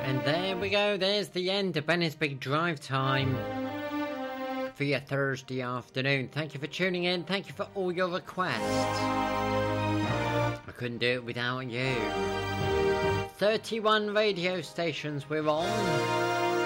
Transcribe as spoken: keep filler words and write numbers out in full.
And there we go, there's the end of Benny's Big Drive Time for your Thursday afternoon. Thank you for tuning in, thank you for all your requests. I couldn't do it without you. thirty-one radio stations we're on.